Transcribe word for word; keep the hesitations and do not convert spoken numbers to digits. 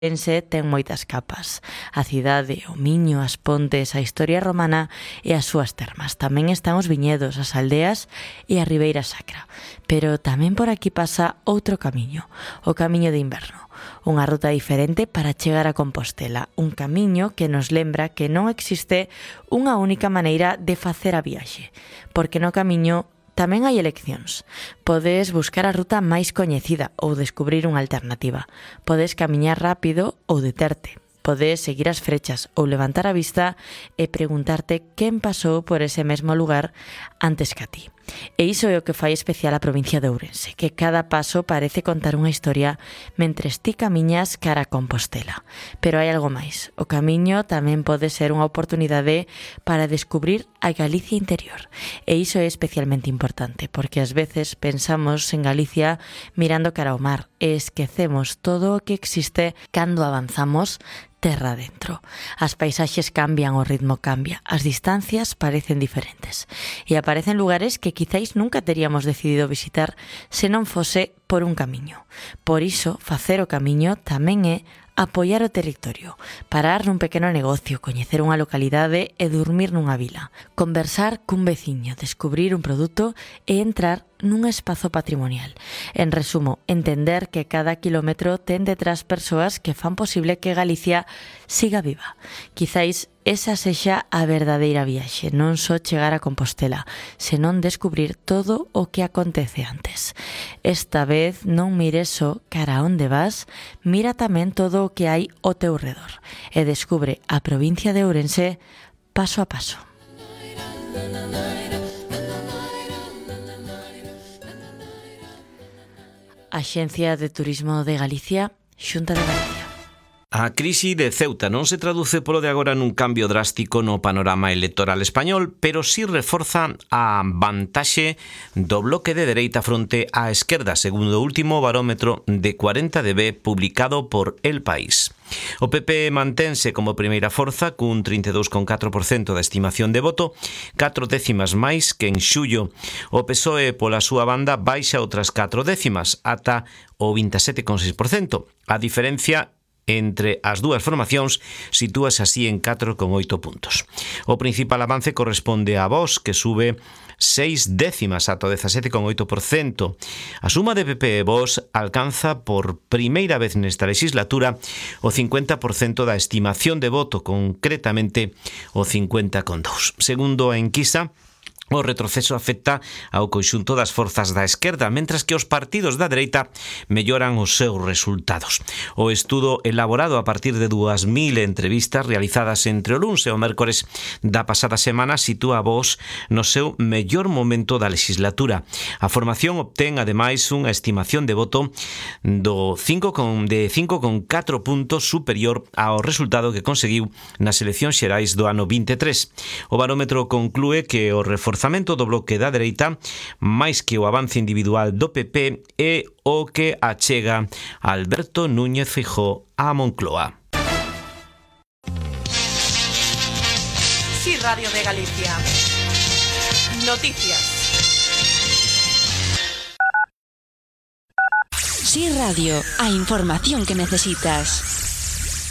Ourense ten moitas capas. A cidade, o Miño, as pontes, a historia romana e as súas termas. Tamén están os viñedos, as aldeas e a Ribeira Sacra. Pero tamén por aquí pasa outro camiño, o camiño de inverno. Unha ruta diferente para chegar a Compostela. Un camiño que nos lembra que non existe unha única maneira de facer a viaxe. Porque no camiño tamén hai eleccións. Podes buscar a ruta máis coñecida ou descubrir unha alternativa. Podes camiñar rápido ou deterte. Podes seguir as frechas ou levantar a vista e preguntarte quen pasou por ese mesmo lugar antes que a ti. E iso é o que fai especial a provincia de Ourense, que cada paso parece contar unha historia mentres ti camiñas cara a Compostela. Pero hai algo máis. O camiño tamén pode ser unha oportunidade para descubrir a Galicia interior. E iso é especialmente importante, porque ás veces pensamos en Galicia mirando cara ao mar e esquecemos todo o que existe cando avanzamos terra dentro. As paisaxes cambian, o ritmo cambia, as distancias parecen diferentes e aparecen lugares que quizáis nunca teríamos decidido visitar se non fose por un camiño. Por iso, facer o camiño tamén é apoiar o territorio, parar nun pequeno negocio, coñecer unha localidade e dormir nunha vila, conversar cun veciño, descubrir un produto e entrar nun espazo patrimonial. En resumo, entender que cada kilómetro ten detrás persoas que fan posible que Galicia siga viva. Quizáis esa sexa a verdadeira viaxe, non só chegar a Compostela, senón descubrir todo o que acontece antes. Esta vez non mires só cara a onde vas, mira tamén todo o que hai ao teu redor e descubre a provincia de Ourense paso a paso. Axencia de Turismo de Galicia, Xunta de Galicia. A crise de Ceuta non se traduce polo de agora nun cambio drástico no panorama electoral español, pero sí reforza a vantaxe do bloque de dereita fronte á esquerda, segundo o último barómetro de cuarenta D B publicado por El País. O P P mantense como primeira forza cun trinta e dous coma catro por cento da estimación de voto, catro décimas máis que en xullo. O P S O E pola súa banda baixa outras catro décimas ata o vinte e sete coma seis por cento. A diferencia entre as dúas formacións sitúase así en catro coma oito puntos. O principal avance corresponde a Vox, que sube seis décimas ata o dezasete coma oito por cento. A suma de P P e Vox alcanza por primeira vez nesta legislatura o cincuenta por cento da estimación de voto, concretamente o cincuenta coma dous por cento. Segundo a enquisa, o retroceso afecta ao conxunto das forzas da esquerda, mentras que os partidos da dereita melloran os seus resultados. O estudo elaborado a partir de dúas mil entrevistas realizadas entre o luns e o mércores da pasada semana sitúa a Vox no seu mellor momento da legislatura. A formación obtén, ademais, unha estimación de voto do cinco coma catro puntos superior ao resultado que conseguiu nas eleccións xerais do ano vinte e tres. O barómetro conclúe que o reforzamento do bloque da dereita, máis que o avance individual do P P, é o que achega Alberto Núñez Feijóo á Moncloa. Sí, Radio de Galicia. Noticias. Sí, Radio, a información que necesitas.